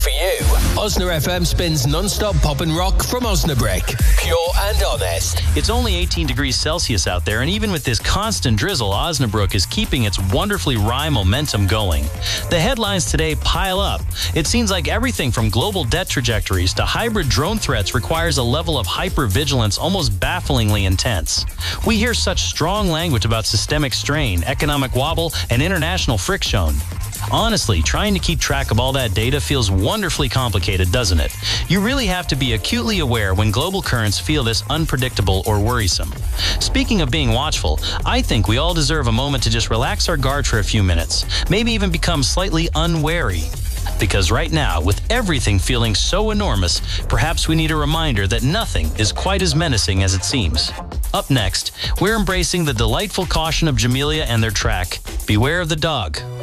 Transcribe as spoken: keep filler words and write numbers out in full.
For you, Osna F M spins non-stop pop and rock from Osnabrick. Pure and honest. It's only eighteen degrees Celsius out there, and even with this constant drizzle, Osnabrück is keeping its wonderfully wry momentum going. The headlines today pile up. It seems like everything from global debt trajectories to hybrid drone threats requires a level of hypervigilance almost bafflingly intense. We hear such strong language about systemic strain, economic wobble, and international friction. Honestly, trying to keep track of all that data feels wonderfully complicated, doesn't it? You really have to be acutely aware when global currents feel this unpredictable or worrisome. Speaking of being watchful, I think we all deserve a moment to just relax our guard for a few minutes, maybe even become slightly unwary. Because right now, with everything feeling so enormous, perhaps we need a reminder that nothing is quite as menacing as it seems. Up next, we're embracing the delightful caution of Jamelia and their track, Beware of the Dog.